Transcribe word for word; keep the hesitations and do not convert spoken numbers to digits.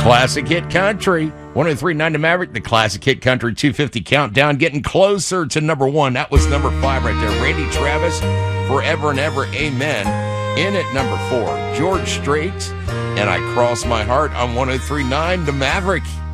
Classic Hit Country. one oh three point nine to Maverick, the Classic Hit Country two fifty Countdown, getting closer to number one. That was number five right there. Randy Travis, Forever and Ever, Amen. In at number four, George Strait, and I Cross My Heart on one oh three point nine to Maverick.